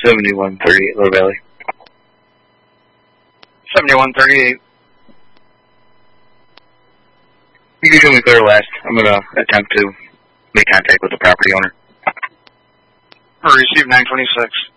7138 Low Valley. 7138. You can show me clear west. I'm going to attempt to make contact with the property owner. Receive 926.